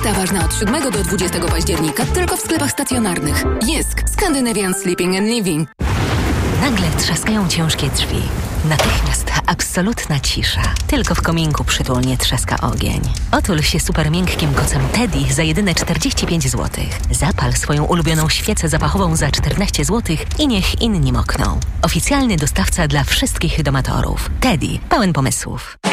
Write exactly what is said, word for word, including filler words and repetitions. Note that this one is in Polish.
Oferta ważna od siódmego do dwudziestego października tylko w sklepach stacjonarnych. Jysk. Scandinavian Sleeping and Living. Nagle trzaskają ciężkie drzwi. Natychmiast absolutna cisza. Tylko w kominku przytulnie trzaska ogień. Otul się super miękkim kocem Teddy za jedyne czterdzieści pięć złotych. Zapal swoją ulubioną świecę zapachową za czternaście złotych i niech inni mokną. Oficjalny dostawca dla wszystkich domatorów. Teddy. Pełen pomysłów.